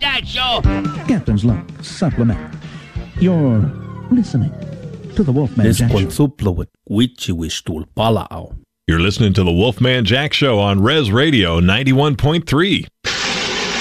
Jack Show. Captain's Log Supplement. You're listening to the Wolfman This Jack Show. consupluit wichiwistul palao. You're listening to the Wolfman Jack Show on Res Radio 91.3.